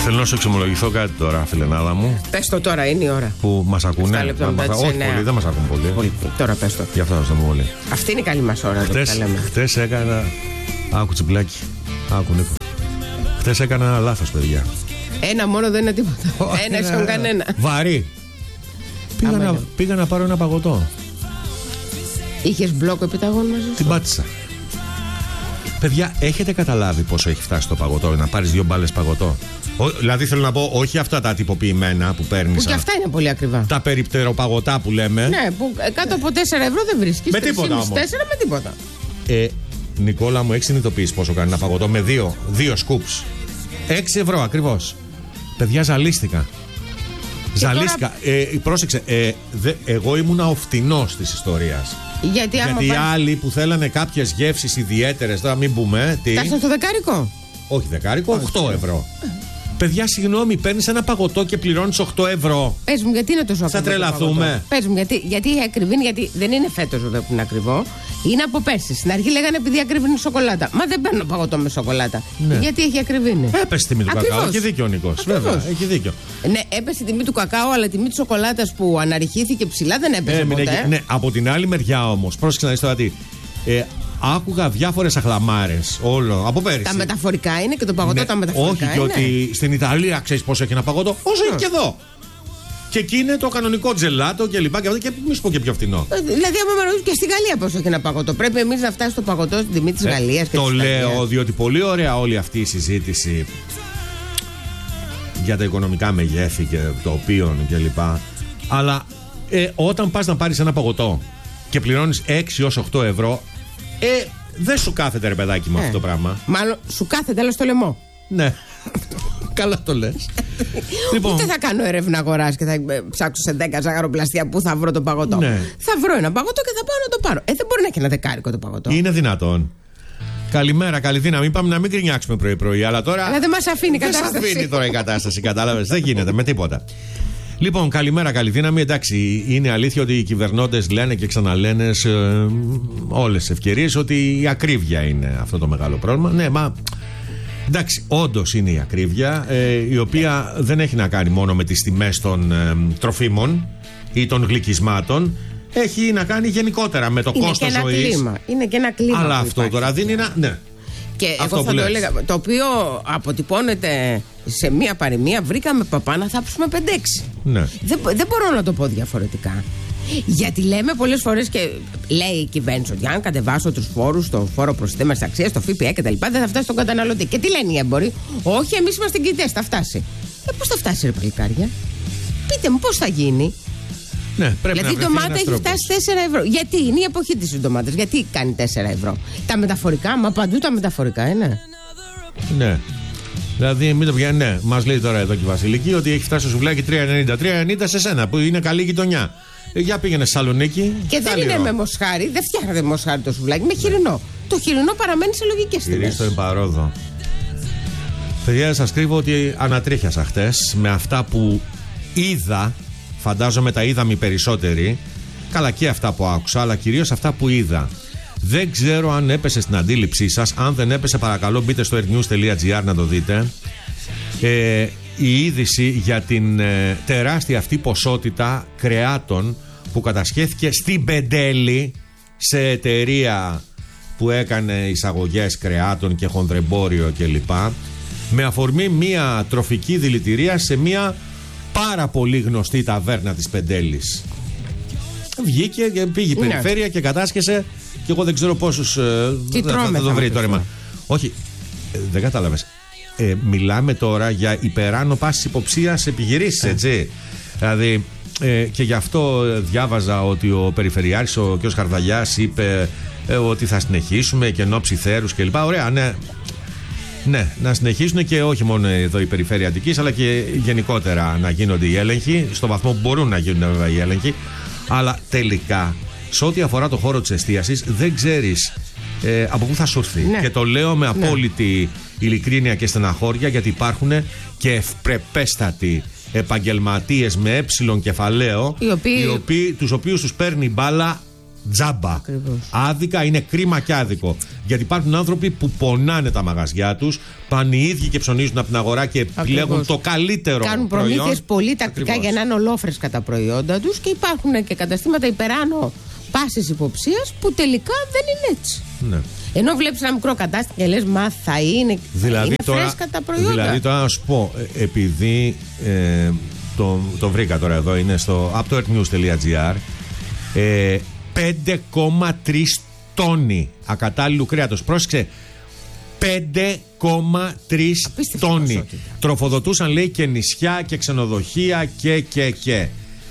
Θέλω να σου εξομολογηθώ κάτι τώρα, φιλενάδα μου. Πες το τώρα, είναι η ώρα. Που μας ακούνε. Όχι πολύ, δεν μας ακούν πολύ. Τώρα πες το. Γι' αυτό θα το πω πολύ. Αυτή είναι η καλή μας ώρα. Χτες έκανα. Άκου τσιμπλάκι. Άκου Νίκο. Χτες έκανα ένα λάθος, παιδιά. Ένα μόνο δεν είναι τίποτα. Ένα ίσον κανένα. Βαρύ. Πήγα να πάρω ένα παγωτό. Είχες μπλόκο επιταγών μαζί σου? Την πάτησα. Παιδιά, έχετε καταλάβει πόσο έχει φτάσει το παγωτό? Να πάρεις 2 μπάλες παγωτό. Δηλαδή θέλω να πω, όχι αυτά τα τυποποιημένα που παίρνεις. Που και αυτά είναι πολύ ακριβά. Τα περιπτεροπαγωτά που λέμε. Ναι, που κάτω από 4 ευρώ δεν βρίσκεις. Με τίποτα όμως. 4 με τίποτα. Νικόλα μου, έχεις συνειδητοποιήσει πόσο κάνει ένα παγωτό με 2 σκούπς? 6 ευρώ ακριβώς. Παιδιά, ζαλίστηκα. Ζαλίστηκα. Πρόσεξε, εγώ ήμουνα ο φτηνός της ιστορίας. Γιατί οι άλλοι που θέλανε κάποιες γεύσεις ιδιαίτερες, τώρα μην πούμε. Φτάσαν στο δεκάρικο. Όχι δεκάρικο, 8 ευρώ. Παιδιά, συγγνώμη, παίρνεις ένα παγωτό και πληρώνεις 8 ευρώ. Πες μου, γιατί είναι τόσο ακριβό? Θα τρελαθούμε. Πες μου, γιατί ακριβή, γιατί δεν είναι φέτος βέβαια που είναι ακριβό. Είναι από πέρσι. Στην αρχή λέγανε επειδή ακριβήνει σοκολάτα. Μα δεν παίρνω παγωτό με σοκολάτα. Ναι. Γιατί έχει ακριβήνει. Έπεσε η τιμή του κακάο. Έχει δίκιο ο Νικός. Βέβαια, έχει δίκιο. Ναι, έπεσε η τιμή του κακάο, αλλά η τιμή της σοκολάτας που αναρριχήθηκε ψηλά δεν έπεσε ποτέ. Ναι, από την άλλη μεριά όμως, πρόσεξε να δεις τώρα τι. Άκουγα διάφορες αχλαμάρες όλο από πέρυσι. Τα μεταφορικά είναι και το παγωτό, ναι, τα μεταφορικά. Όχι, και ότι στην Ιταλία ξέρεις πόσο έχει ένα παγωτό, όσο έχει και εδώ. Και εκεί είναι το κανονικό τζελάτο και λοιπά. Και μη σου πω και πιο φθηνό. Δηλαδή, άμα ρωτήσω και στη Γαλλία πόσο έχει ένα παγωτό. Πρέπει εμείς να φτάσει το παγωτό στην τιμή της Γαλλίας και το λέω διότι πολύ ωραία όλη αυτή η συζήτηση για τα οικονομικά μεγέθη και τοπίων και λοιπά. Αλλά όταν πας να πάρεις ένα παγωτό και πληρώνεις 6 έως 8 ευρώ. Δεν σου κάθεται ρε παιδάκι με αυτό το πράγμα. Μάλλον σου κάθεται, αλλά στο λαιμό. Ναι. Καλά το λες. Λοιπόν, ούτε θα κάνω έρευνα αγοράς και θα ψάξω σε 10 ζαχαροπλαστεία που θα βρω το παγωτό. Ναι. Θα βρω ένα παγωτό και θα πάω να το πάρω. Δεν μπορεί να έχει ένα δεκάρικο το παγωτό. Είναι δυνατόν? Καλημέρα, καλή δύναμη. Είπαμε να μην γκρινιάξουμε πρωί-πρωί, αλλά τώρα. Αλλά δεν μας αφήνει η κατάσταση. Δεν μας αφήνει τώρα η κατάσταση, κατάλαβες. Δεν γίνεται με τίποτα. Λοιπόν, καλημέρα, καλή δύναμη. Εντάξει, είναι αλήθεια ότι οι κυβερνώντες λένε και ξαναλένε σε όλες τις ευκαιρίες ότι η ακρίβεια είναι αυτό το μεγάλο πρόβλημα. Ναι, μα εντάξει, όντως είναι η ακρίβεια, η οποία δεν έχει να κάνει μόνο με τις τιμές των τροφίμων ή των γλυκισμάτων. Έχει να κάνει γενικότερα με το κόστος ζωής. Είναι και ένα κλίμα. Αλλά αυτό υπάρχει τώρα δίνει ένα. Ναι. Και αυτό εγώ θα το έλεγα, το οποίο αποτυπώνεται σε μία παροιμία. Βρήκαμε παπά να θάψουμε 5-6. Ναι. Δεν μπορώ να το πω διαφορετικά. Γιατί λέμε πολλές φορές και λέει η κυβέρνηση ότι αν κατεβάσω τους φόρους, το φόρο προσθέμενης αξίας, το ΦΠΑ κτλ., δεν θα φτάσει στον καταναλωτή. Και τι λένε οι έμποροι? Όχι, εμείς είμαστε κοιτές, θα φτάσει. Πώς θα φτάσει, ρε παλικάρια? Πείτε μου, πώς θα γίνει? Ναι, δηλαδή η ντομάτα έχει φτάσει 4 ευρώ. Γιατί είναι η εποχή της ντομάτας? Γιατί κάνει 4 ευρώ? Τα μεταφορικά, μα παντού τα μεταφορικά είναι. Ναι. Δηλαδή, μην το πιάνει, ναι. Μας λέει τώρα εδώ και η Βασιλική ότι έχει φτάσει το σουβλάκι 3,90 σε σένα που είναι καλή γειτονιά. Για πήγαινε στη Σαλονίκη. Και δεν είναι με μοσχάρι, δεν φτιάχνετε μοσχάρι το σουβλάκι, με χοιρινό. Το χοιρινό παραμένει σε λογικές τιμές. Κυρίως το εμπαρόδο. Παιδιά, σας κρύβω ότι ανατρίχιασα χτες με αυτά που είδα. Φαντάζομαι τα είδαμε οι περισσότεροι. Καλά και αυτά που άκουσα, αλλά κυρίως αυτά που είδα. Δεν ξέρω αν έπεσε στην αντίληψή σας. Αν δεν έπεσε, παρακαλώ μπείτε στο airnews.gr να το δείτε. Η είδηση για την τεράστια αυτή ποσότητα κρεάτων που κατασχέθηκε στην Πεντέλη, σε εταιρεία που έκανε εισαγωγές κρεάτων και χονδρεμπόριο κλπ. Με αφορμή μια τροφική δηλητηρία σε μια πάρα πολύ γνωστή ταβέρνα της Πεντέλης. Βγήκε και πήγε η περιφέρεια και κατάσχεσε. Και εγώ δεν ξέρω πόσους. Θα το βρει τώρα. Όχι, δεν κατάλαβες. Μιλάμε τώρα για υπεράνω πάσης υποψίας επιχειρήσεις, έτσι. Δηλαδή, και γι' αυτό διάβαζα ότι ο Περιφερειάρχης, ο κ. Χαρδαλιάς, είπε ότι θα συνεχίσουμε και εν ώψη θέρους κλπ. Ωραία, ναι. Ναι, να συνεχίσουν και όχι μόνο εδώ η Περιφέρεια Αττικής, αλλά και γενικότερα να γίνονται οι έλεγχοι, στο βαθμό που μπορούν να γίνουν βέβαια οι έλεγχοι. Αλλά τελικά, σε ό,τι αφορά το χώρο της εστίασης, δεν ξέρεις από πού θα σου έρθει. Ναι. Και το λέω με απόλυτη ειλικρίνεια και στεναχώρια, γιατί υπάρχουν και ευπρεπέστατοι επαγγελματίες με έψιλον κεφαλαίο, τους οποίους τους παίρνει μπάλα τζάμπα. Ακριβώς. Άδικα, είναι κρίμα και άδικο. Γιατί υπάρχουν άνθρωποι που πονάνε τα μαγαζιά τους, πάνε οι ίδιοι και ψωνίζουν από την αγορά και επιλέγουν το καλύτερο κάνουν προϊόν. προμήθειες πολύ τακτικά. Ακριβώς. Για να είναι ολόφρεσκα τα προϊόντα τους, και υπάρχουν και καταστήματα υπεράνω πάσης υποψίας που τελικά δεν είναι έτσι. Ναι. Ενώ βλέπεις ένα μικρό κατάστημα και λες, μα θα είναι, Δηλαδή, είναι τώρα, φρέσκα τα προϊόντα. Δηλαδή τώρα να σου πω, επειδή το βρήκα τώρα εδώ, είναι από το earthnews.gr, 5,3 τόνοι ακατάλληλου κρέατος. Πρόσεξε, 5,3 τόνοι. ποσότητα. Τροφοδοτούσαν, λέει, και νησιά και ξενοδοχεία και.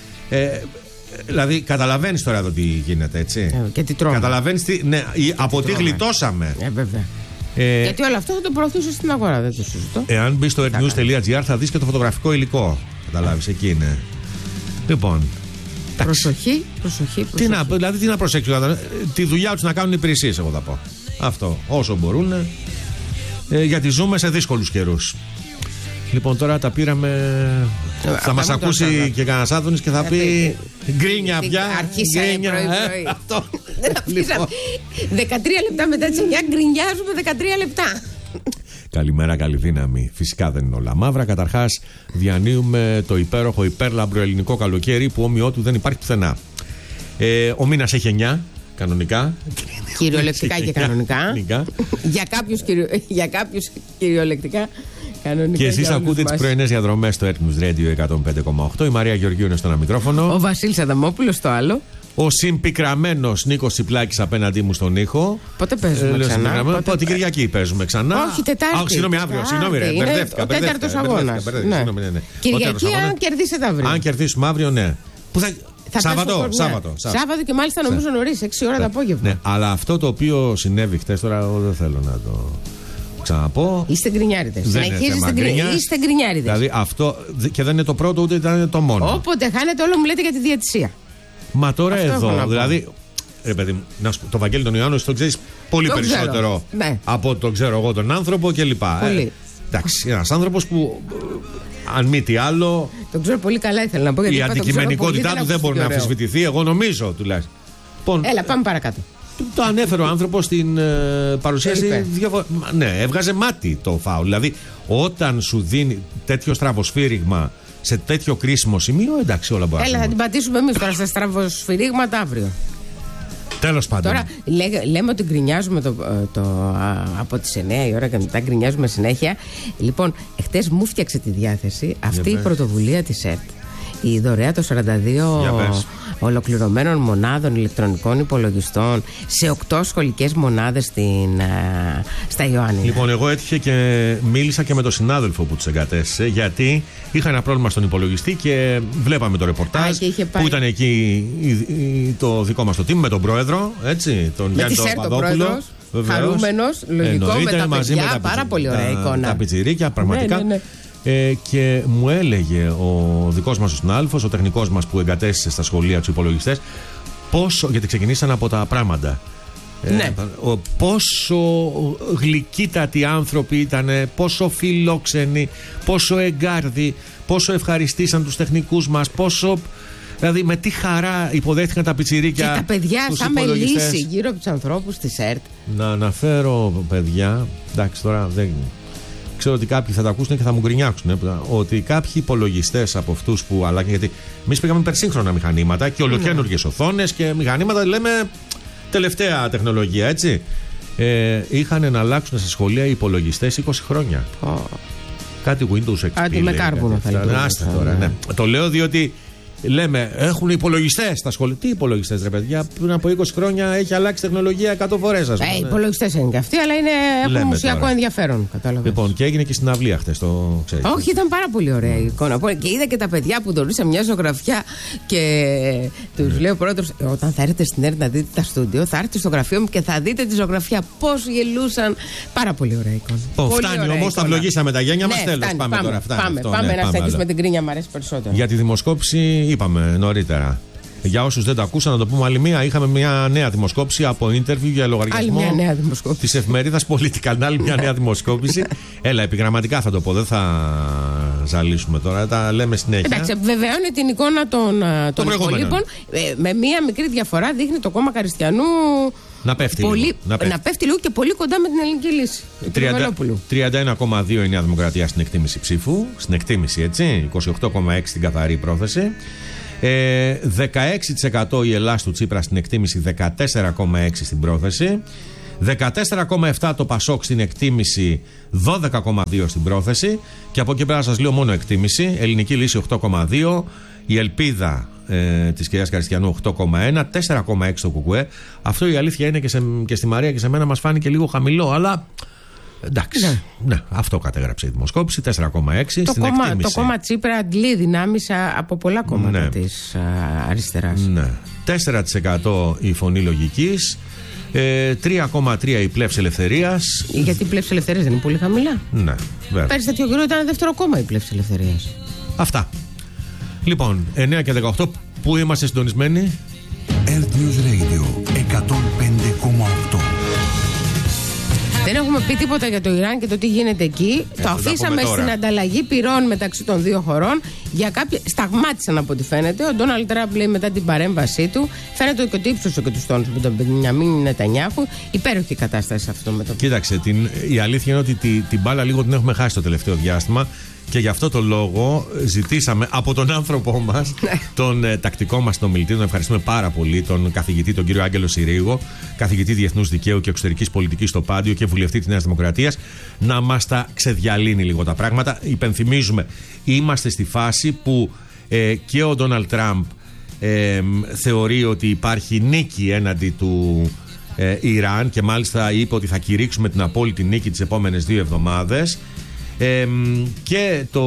Δηλαδή, καταλαβαίνεις τώρα εδώ τι γίνεται, έτσι. Και τι τρώμε. Καταλαβαίνεις από τι γλιτώσαμε. Βέβαια. Γιατί όλο αυτό θα το προωθούσε στην αγορά, δεν το συζητώ. Εάν μπει στο earthnews.gr θα δεις και το φωτογραφικό υλικό. Καταλάβεις, εκεί είναι. Λοιπόν. Προσοχή. Τι να προσέξουν, τη δουλειά τους να κάνουν υπηρεσίες, εγώ θα πω. Αυτό, όσο μπορούν, γιατί ζούμε σε δύσκολους καιρούς. Λοιπόν, τώρα τα πήραμε. Θα μας ακούσει και κανένας Άδωνης και θα πει γκρίνια πια. Αρχίσαμε πρωί-πρωί. Αυτό. 13 λεπτά μετά τις 9 γκρινιάζουμε 13 λεπτά. Καλημέρα, καλή δύναμη. Φυσικά δεν είναι όλα μαύρα. Καταρχάς, διανύουμε το υπέροχο, υπέρλαμπρο ελληνικό καλοκαίρι που όμοιό του δεν υπάρχει πουθενά. Ο μήνας έχει 9, κανονικά. Κυριολεκτικά και κανονικά. Για κάποιους κυριολεκτικά. Κανονικά. Και εσείς ακούτε τις πρωινές διαδρομές στο Earthnews Radio 105,8. Η Μαρία Γεωργίου είναι στο ένα μικρόφωνο. Ο Βασίλης Αδαμόπουλος στο άλλο. Ο συμπικραμένος Νίκος Τσιπλάκης απέναντί μου στον ήχο. Πότε παίζουμε ξανά? Την Κυριακή παίζουμε ξανά. Όχι, Τετάρτη. Συγγνώμη, αύριο. Συγγνώμη, ρε. Μπερδεύτηκα. Ο τέταρτος αγώνας. Κυριακή, αν κερδίσετε αύριο. Αν κερδίσουμε αύριο, ναι. Σάββατο. Σάββατο και μάλιστα νομίζω νωρίς, 6 ώρα το απόγευμα. Ναι, αλλά αυτό το οποίο συνέβη χτες, τώρα δεν θέλω να το ξαναπώ. Είστε γκρινιάριδες. Είστε γκρινιάριδες. Δηλαδή αυτό, και δεν είναι το πρώτο ούτε ήταν το μόνο. Όποτε χάνετε, όλο μου λέτε για τη διαιτησία. Μα τώρα αυτό εδώ, δηλαδή. Ρε παιδί μου, το Βαγγέλη τον Ιωάννου τον ξέρεις πολύ περισσότερο από τον ξέρω εγώ τον άνθρωπο κλπ. Εντάξει, ένας άνθρωπος που, αν μη τι άλλο. Τον ξέρω πολύ καλά, ήθελα να πω. Η αντικειμενικότητά του δεν μπορεί να αμφισβητηθεί, εγώ νομίζω τουλάχιστον. Έλα, πάμε παρακάτω. Το ανέφερε ο άνθρωπος στην παρουσίαση. Ναι, έβγαζε μάτι το φάουλ. Δηλαδή, όταν σου δίνει τέτοιο στραβοσφύριγμα σε τέτοιο κρίσιμο σημείο, εντάξει, όλα μπορεί. Έλα, θα την πατήσουμε εμείς τώρα στα στραβοσφυρίγματα αύριο. Τέλος πάντων. Τώρα λέμε ότι γκρινιάζουμε από τις 9 η ώρα και μετά γκρινιάζουμε συνέχεια. Λοιπόν, εχθές μου φτιάξε τη διάθεση αυτή η πρωτοβουλία της ΕΡΤ. Η δωρεά των 42 ολοκληρωμένων μονάδων ηλεκτρονικών υπολογιστών σε 8 σχολικές μονάδες στα Ιωάννινα. Λοιπόν, εγώ έτυχε και μίλησα και με τον συνάδελφο που τους εγκατέστησε, γιατί είχα ένα πρόβλημα στον υπολογιστή και βλέπαμε το ρεπορτάζ που ήταν εκεί το δικό μας το team με τον πρόεδρο, έτσι, τον Γιάννη τον Παπαδόπουλο. Χαρούμενος, λογικό, με τα παιδιά, πάρα πολύ ωραία εικόνα. Τα πιτσιρίκια, πραγματικά. Ναι. Και μου έλεγε ο δικός μας ο συνάδελφος, ο τεχνικός μας που εγκατέστησε στα σχολεία τους υπολογιστές, πόσο, γιατί ξεκινήσαν από τα πράγματα, πόσο γλυκύτατοι άνθρωποι ήταν, πόσο φιλόξενοι, πόσο εγκάρδοι, πόσο ευχαριστήσαν τους τεχνικούς μας, πόσο, δηλαδή με τι χαρά υποδέχτηκαν τα πιτσιρίκια. Και τα παιδιά σαν με λύση γύρω από τους ανθρώπους της ΕΡΤ. Να αναφέρω παιδιά, εντάξει τώρα δεν... Ξέρω ότι κάποιοι θα τα ακούσουν και θα μου γκρινιάξουν. Ότι κάποιοι υπολογιστές από αυτούς που αλλάξαν. Γιατί εμείς πήγαμε υπερσύγχρονα μηχανήματα και ολοκαίνουργιες οθόνες και μηχανήματα, λέμε τελευταία τεχνολογία, έτσι. Είχαν να αλλάξουν σε σχολεία υπολογιστές 20 χρόνια. Κάτι Windows XP. Κάτι με κάρβουνο θα λέγαμε. Άστε τώρα, ναι. Το λέω διότι λέμε έχουν υπολογιστές στα σχολεία. Τι υπολογιστές, ρε παιδιά, πριν από 20 χρόνια έχει αλλάξει τεχνολογία 100 φορές. Υπολογιστές είναι και αυτοί, αλλά έχουν μουσιακό ενδιαφέρον. Κατάλαβες. Λοιπόν, και έγινε και στην αυλία χτες, το ξέρεις. Όχι, ήταν πάρα πολύ ωραία η εικόνα. Και είδα και τα παιδιά που δωρούσαν μια ζωγραφιά και τους λέει ο πρόεδρος, όταν θα έρθετε στην ΕΡΤ να δείτε τα στούντιο, θα έρθετε στο γραφείο μου και θα δείτε τη ζωγραφιά. Πώς γελούσαν. Πάρα πολύ ωραία εικόνα. Φτάνει όμως, τα βλογίσαμε τα γένια μας. Τέλος, πάμε τώρα. Πάμε να σταματήσουμε την κρίνια, μου αρέσει περισσότερο. Για τη δημοσκόπηση είπαμε νωρίτερα. Για όσους δεν το ακούσαν, να το πούμε άλλη μία. Είχαμε μια νέα δημοσκόπηση από interview για λογαριασμό της εφημερίδας Political. Άλλη μια νέα δημοσκόπηση. Έλα, επιγραμματικά θα το πω, δεν θα ζαλίσουμε τώρα, τα λέμε συνέχεια. Εντάξει, βεβαιώνει την εικόνα των υπολείπων. Με μία μικρή διαφορά δείχνει το κόμμα Καριστιανού να πέφτει λίγο και πολύ κοντά με την Ελληνική Λύση. 31,2 η Νέα Δημοκρατία στην εκτίμηση ψήφου. Στην εκτίμηση, έτσι. 28,6 στην καθαρή πρόθεση. 16% η Ελλάς του Τσίπρα στην εκτίμηση, 14,6 στην πρόθεση. 14,7 το Πασόκ στην εκτίμηση, 12,2 στην πρόθεση. Και από εκεί πέρα σας λέω μόνο εκτίμηση. Ελληνική Λύση 8,2. Η Ελπίδα της κυρίας Καριστιανού 8,1. 4,6 το Κουκουέ. Αυτό η αλήθεια είναι και στη Μαρία και σε μένα μας φάνηκε λίγο χαμηλό, αλλά εντάξει. Ναι, αυτό κατέγραψε η δημοσκόπηση. 4,6 στην εκτίμηση. Το κόμμα Τσίπρα αντλεί δυνάμεις από πολλά κόμματα της αριστεράς. Ναι. 4% η Φωνή Λογικής. 3,3 η Πλεύση Ελευθερίας. Γιατί η Πλεύση Ελευθερίας δεν είναι πολύ χαμηλά. Ναι, βέβαια. Πέρυσι τέτοιο καιρό ήταν δεύτερο κόμμα η Πλεύση Ελευθερίας. Αυτά. Λοιπόν, 9 και 18, πού είμαστε συντονισμένοι? Earth News Radio 105,8. Δεν έχουμε πει τίποτα για το Ιράν και το τι γίνεται εκεί. Το αφήσαμε στην ανταλλαγή πυρών μεταξύ των δύο χωρών. Για κάποια... Σταγμάτισαν από ό,τι φαίνεται. Ο Ντόναλντ Τραμπ λέει μετά την παρέμβασή του. Φαίνεται ότι ύψωσε και του τόνου με τον Μπενιαμίν Νετανιάχου. Υπέροχη κατάσταση αυτό με το. Κοίταξε, η αλήθεια είναι ότι την μπάλα λίγο την έχουμε χάσει το τελευταίο διάστημα. Και γι' αυτό το λόγο ζητήσαμε από τον άνθρωπό μας, τον τακτικό μας συνομιλητή, τον ευχαριστούμε πάρα πολύ, τον καθηγητή, τον κύριο Άγγελο Συρίγο, καθηγητή Διεθνούς Δικαίου και Εξωτερικής Πολιτικής στο Πάντιο και βουλευτή της Νέας Δημοκρατίας, να μας τα ξεδιαλύνει λίγο τα πράγματα. Υπενθυμίζουμε, είμαστε στη φάση που και ο Ντόναλντ Τραμπ θεωρεί ότι υπάρχει νίκη έναντι του Ιράν και μάλιστα είπε ότι θα κηρύξουμε την απόλυτη νίκη τις επόμενες 2 εβδομάδες. Και το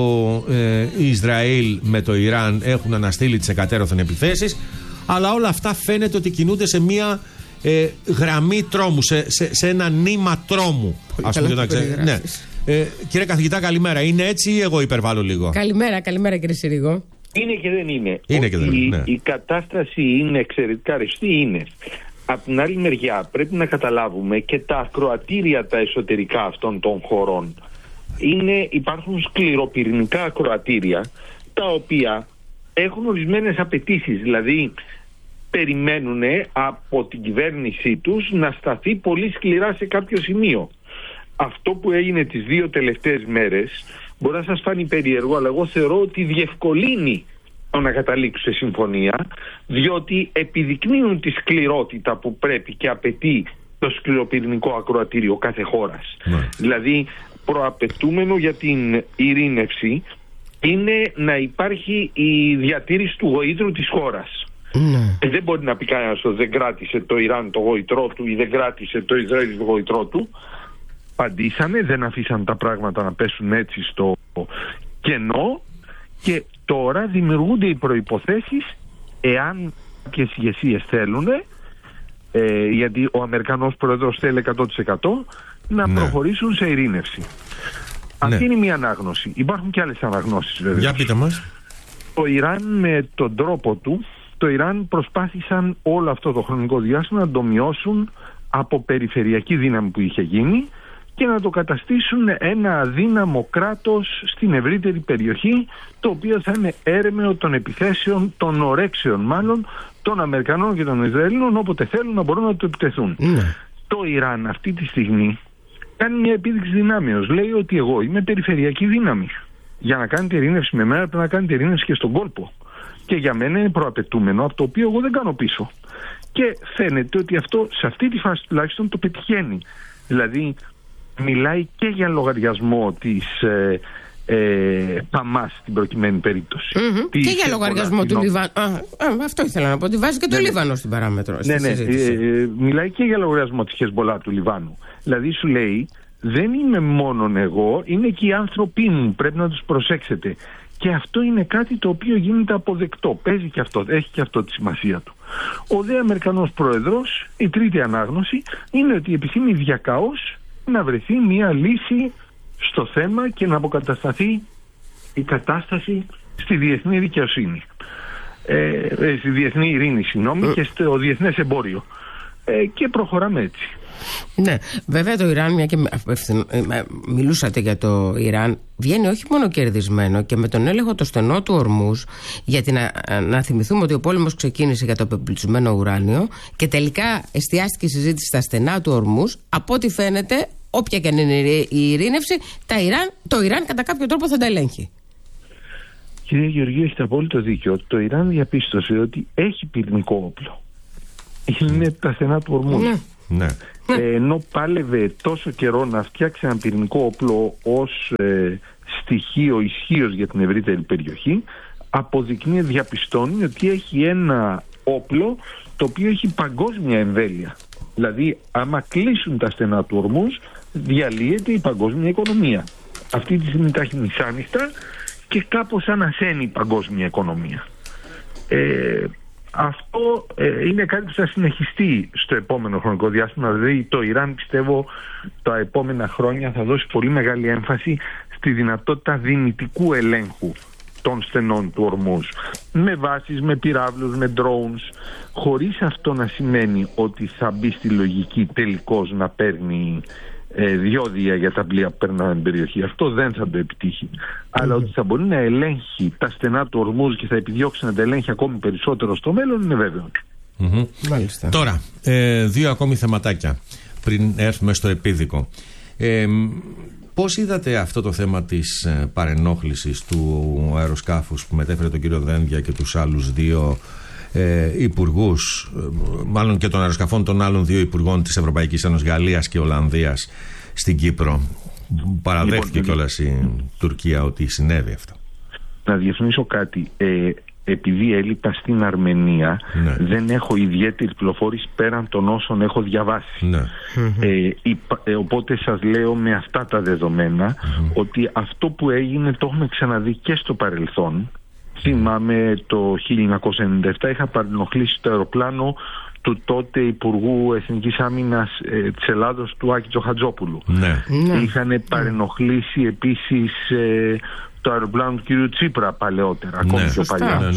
Ισραήλ με το Ιράν έχουν αναστείλει τις εκατέρωθεν επιθέσεις, αλλά όλα αυτά φαίνεται ότι κινούνται σε μια γραμμή τρόμου, σε ένα νήμα τρόμου. Ας πούμε, ναι. Κύριε καθηγητά, καλημέρα. Είναι έτσι ή εγώ υπερβάλλω λίγο? Καλημέρα κύριε Συρίγο. Είναι και δεν είναι. Ναι. Η κατάσταση είναι εξαιρετικά ρευστή, είναι. Από την άλλη μεριά πρέπει να καταλάβουμε και τα ακροατήρια τα εσωτερικά αυτών των χωρών. Υπάρχουν σκληροπυρηνικά ακροατήρια τα οποία έχουν ορισμένες απαιτήσεις, δηλαδή περιμένουν από την κυβέρνησή τους να σταθεί πολύ σκληρά σε κάποιο σημείο. Αυτό που έγινε τις 2 τελευταίες μέρες μπορεί να σας φάνει περίεργο, αλλά εγώ θεωρώ ότι διευκολύνει το να καταλήξουν σε συμφωνία, διότι επιδεικνύουν τη σκληρότητα που πρέπει και απαιτεί το σκληροπυρηνικό ακροατήριο κάθε χώρας. Δηλαδή προαπαιτούμενο για την ειρήνευση είναι να υπάρχει η διατήρηση του γοήτρου της χώρας. Δεν μπορεί να πει κανένας ότι δεν κράτησε το Ιράν το γοήτρό του ή δεν κράτησε το Ισραήλ το γοήτρό του. Απαντήσανε, δεν αφήσαν τα πράγματα να πέσουν έτσι στο κενό και τώρα δημιουργούνται οι προϋποθέσεις, εάν κάποιες ηγεσίες θέλουν, γιατί ο Αμερικανός Πρόεδρος θέλει 100%, να προχωρήσουν σε ειρήνευση. Αυτή είναι μια ανάγνωση. Υπάρχουν και άλλες αναγνώσεις βέβαια. Για πείτε μας. Το Ιράν με τον τρόπο του, το Ιράν προσπάθησαν όλο αυτό το χρονικό διάστημα να το μειώσουν από περιφερειακή δύναμη που είχε γίνει και να το καταστήσουν ένα αδύναμο κράτος στην ευρύτερη περιοχή, το οποίο θα είναι έρμεο των επιθέσεων, των ορέξεων μάλλον, των Αμερικανών και των Ισραηλινών, όποτε θέλουν να μπορούν να το επιτεθούν. Το Ιράν αυτή τη στιγμή κάνει μια επίδειξη δυνάμεως. Λέει ότι εγώ είμαι περιφερειακή δύναμη. Για να κάνετε ειρήνευση με μένα πρέπει να κάνετε ειρήνευση και στον κόλπο. Και για μένα είναι προαπαιτούμενο, από το οποίο εγώ δεν κάνω πίσω. Και φαίνεται ότι αυτό σε αυτή τη φάση τουλάχιστον το πετυχαίνει. Δηλαδή μιλάει και για λογαριασμό της Χαμάς στην προκειμένη περίοδο. Και για λογαριασμό του Λιβάνου. Αυτό ήθελα να πω. Ότι βάζει και το Λίβανο στην παράμετρο. Μιλάει και για λογαριασμό της Χεσμολάχ του Λιβάνου. Δηλαδή σου λέει, δεν είμαι μόνον εγώ, είναι και οι άνθρωποι μου. Πρέπει να τους προσέξετε. Και αυτό είναι κάτι το οποίο γίνεται αποδεκτό. Παίζει και αυτό, έχει και αυτό τη σημασία του. Ο δε Αμερικανός Πρόεδρος, η τρίτη ανάγνωση, είναι ότι επιθυμεί διακαώς να βρεθεί μια λύση στο θέμα και να αποκατασταθεί η κατάσταση στη διεθνή δικαιοσύνη, στη διεθνή ειρήνη, και στο διεθνές εμπόριο. Και προχωράμε έτσι. Ναι, βέβαια το Ιράν, μια και μιλούσατε για το Ιράν, βγαίνει όχι μόνο κερδισμένο και με τον έλεγχο το στενό του Ορμούζ, γιατί να θυμηθούμε ότι ο πόλεμος ξεκίνησε για το απεμπλουτισμένο ουράνιο και τελικά εστιάστηκε η συζήτηση στα στενά του Ορμούζ. Από ό,τι φαίνεται, όποια και αν είναι η ειρήνευση, το Ιράν κατά κάποιο τρόπο θα τα ελέγχει. Κύριε Γεωργίου, έχετε απόλυτο δίκιο. Το Ιράν διαπίστωσε ότι έχει πυρηνικό όπλο. Είναι τα στενά του Ορμούζ. Ναι. Ενώ πάλευε τόσο καιρό να φτιάξει ένα πυρηνικό όπλο ως στοιχείο ισχύως για την ευρύτερη περιοχή, διαπιστώνει ότι έχει ένα όπλο το οποίο έχει παγκόσμια εμβέλεια. Δηλαδή, άμα κλείσουν τα στενά του Ορμούζ, διαλύεται η παγκόσμια οικονομία. Αυτή τη στιγμή τα έχει μισάνυχτα και κάπως ανασένει η παγκόσμια οικονομία. Αυτό είναι κάτι που θα συνεχιστεί στο επόμενο χρονικό διάστημα. Δηλαδή το Ιράν, πιστεύω, τα επόμενα χρόνια θα δώσει πολύ μεγάλη έμφαση στη δυνατότητα δυνητικού ελέγχου των στενών του Ορμούζ, με βάσεις, με πυράβλους, με drones, χωρίς αυτό να σημαίνει ότι θα μπει στη λογική τελικώς να παίρνει διόδια για τα πλοία που περνάνε την περιοχή. Αυτό δεν θα το επιτύχει. Αλλά ότι θα μπορεί να ελέγχει τα στενά του Ορμούζ και θα επιδιώξει να τα ελέγχει ακόμη περισσότερο στο μέλλον, είναι βέβαιο. Μάλιστα. Τώρα, δύο ακόμη θεματάκια πριν έρθουμε στο επίδικο. Πώς είδατε αυτό το θέμα της παρενόχλησης του αεροσκάφους που μετέφερε τον κύριο Δένδια και τους άλλους δύο υπουργούς, μάλλον και των αεροσκαφών των άλλων δύο υπουργών της Ευρωπαϊκής Ένωσης, Γαλλίας και Ολλανδίας, στην Κύπρο? Παραδέχτηκε κιόλας η Τουρκία ότι συνέβη αυτό. Να διαφωνήσω κάτι. Επειδή έλειπα στην Αρμενία, δεν έχω ιδιαίτερη πληροφόρηση πέραν των όσων έχω διαβάσει. Οπότε σας λέω με αυτά τα δεδομένα ότι αυτό που έγινε το έχουμε ξαναδεί και στο παρελθόν. Θυμάμαι το 1997 είχα παρενοχλήσει το αεροπλάνο του τότε Υπουργού Εθνικής Άμυνας της Ελλάδος, του Άκη Τζοχατζόπουλου. Είχαν παρενοχλήσει επίσης το αεροπλάνο του κ. Τσίπρα παλαιότερα, ακόμη πιο παλιά.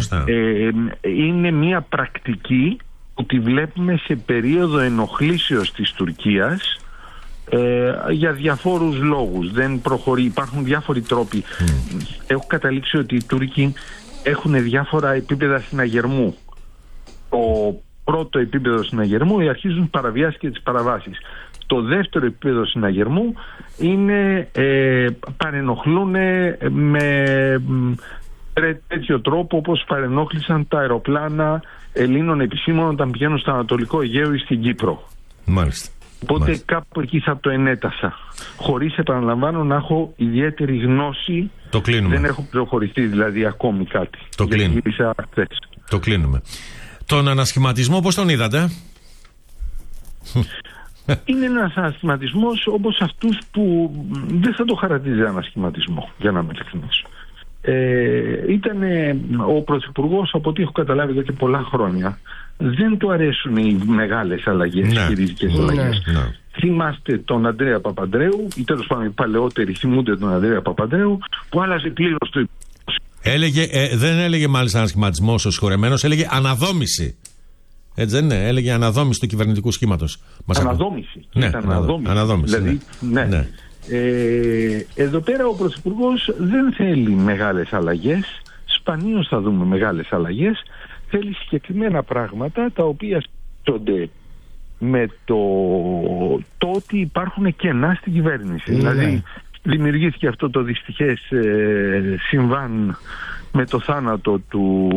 Είναι μια πρακτική που τη βλέπουμε σε περίοδο ενοχλήσεως της Τουρκίας για διαφόρους λόγους. Δεν προχωρεί, υπάρχουν διάφοροι τρόποι. Έχω καταλήξει ότι οι Τούρκοι έχουν διάφορα επίπεδα συναγερμού. Το πρώτο επίπεδο συναγερμού αρχίζουν παραβιάσεις και τις παραβάσεις. Το δεύτερο επίπεδο συναγερμού είναι παρενοχλούν με τέτοιο τρόπο όπως παρενόχλησαν τα αεροπλάνα Ελλήνων επισήμων όταν πηγαίνουν στο Ανατολικό Αιγαίο ή στην Κύπρο. Μάλιστα. Οπότε κάπου εκεί θα το ενέτασα. Χωρίς, επαναλαμβάνω, να έχω ιδιαίτερη γνώση. Το κλείνουμε. Δεν έχω προχωρηθεί δηλαδή ακόμη κάτι. Το κλείνουμε. Το κλείνουμε. Τον ανασχηματισμό πώς τον είδατε? Είναι ένας ανασχηματισμός όπως αυτούς που δεν θα το χαρακτηρίζει ανασχηματισμό, για να είμαι ειλικρινής. Ήταν ο Πρωθυπουργός, από ό,τι έχω καταλάβει εδώ και πολλά χρόνια, δεν του αρέσουν οι μεγάλες αλλαγές, οι ριζικές αλλαγές. Θυμάστε τον Ανδρέα Παπανδρέου, ή τέλος πάντων οι παλαιότεροι θυμούνται τον Ανδρέα Παπανδρέου, που άλλαζε πλήρως το δεν έλεγε μάλιστα ανασχηματισμός ο συγχωρεμένος, έλεγε αναδόμηση. Έτσι δεν είναι? Έλεγε αναδόμηση του κυβερνητικού σχήματος. Αναδόμηση. Ναι, αναδόμηση. Δηλαδή, ναι. Εδώ πέρα ο Πρωθυπουργός δεν θέλει μεγάλες αλλαγές. Σπανίως θα δούμε μεγάλες αλλαγές. Θέλει συγκεκριμένα πράγματα τα οποία σχετίζονται με το ότι υπάρχουν κενά στην κυβέρνηση. Δηλαδή δημιουργήθηκε αυτό το δυστυχές συμβάν με το θάνατο του...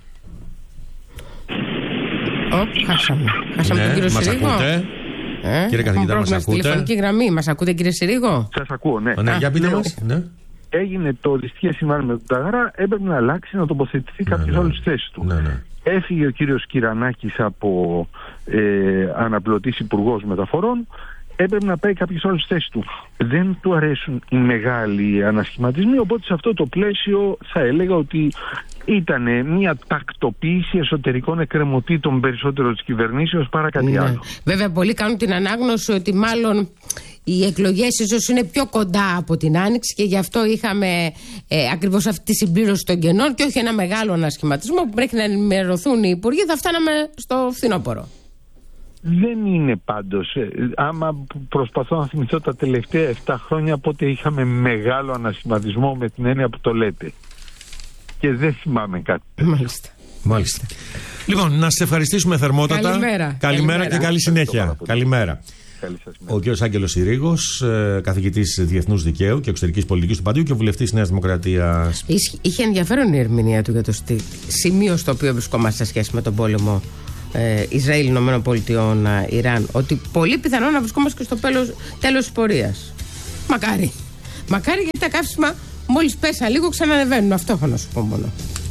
Χάσαμε τον κύριο Συρίγο. Κύριε καθηγητά, μας ακούτε? Τηλεφωνική γραμμή. Μας ακούτε, κύριε Συρίγο? Σας ακούω, ναι. Για πείτε μας. Έγινε το δυστυχές συμβάν με τον Ταγαρά, έπρεπε να αλλάξει, να τοποθετηθεί κάποιος άλλος στη θέση του. Έφυγε ο κύριος Κυρανάκης από αναπληρωτής υπουργός μεταφορών, έπρεπε να πάει κάποιος άλλος στη θέση του. Δεν του αρέσουν οι μεγάλοι ανασχηματισμοί, οπότε σε αυτό το πλαίσιο θα έλεγα ότι ήταν μια τακτοποίηση εσωτερικών εκκρεμωτήτων περισσότερο της κυβερνήσεως παρά κάτι άλλο. Βέβαια, πολλοί κάνουν την ανάγνωση ότι μάλλον οι εκλογές ίσως είναι πιο κοντά από την Άνοιξη και γι' αυτό είχαμε ακριβώς αυτή τη συμπλήρωση των κενών και όχι ένα μεγάλο ανασχηματισμό που πρέπει να ενημερωθούν οι υπουργοί, θα φτάναμε στο φθινόπωρο. Δεν είναι πάντως. Άμα προσπαθώ να θυμηθώ τα τελευταία 7 χρόνια πότε είχαμε μεγάλο ανασυμματισμό με την έννοια που το λέτε. Και δεν θυμάμαι κάτι. Μάλιστα. Λοιπόν, να σας ευχαριστήσουμε θερμότατα. Καλημέρα και καλή συνέχεια. Καλημέρα. Ο κ. Άγγελος Ιρήγος, καθηγητής Διεθνούς Δικαίου και Εξωτερικής Πολιτικής του Παντίου και βουλευτής Νέας Δημοκρατίας. Είχε ενδιαφέρον η ερμηνεία του για το σημείο στο οποίο βρισκόμαστε σε σχέση με τον πόλεμο Ισραήλ, Ηνωμένων Πολιτειών, Ιράν. Ότι πολύ πιθανό να βρισκόμαστε και στο τέλος της πορείας. Μακάρι. Μακάρι, γιατί τα καύσιμα μόλις πέσα λίγο ξανανεβαίνουν. Αυτό έχω να σου πω μόνο.